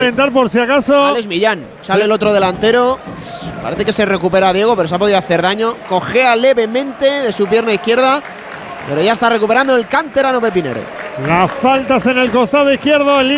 Por si acaso. Alex Millán. Sale el otro delantero. Parece que se recupera Diego, pero se ha podido hacer daño. Cojea levemente de su pierna izquierda, pero ya está recuperando el canterano pepinero. Las faltas en el costado izquierdo.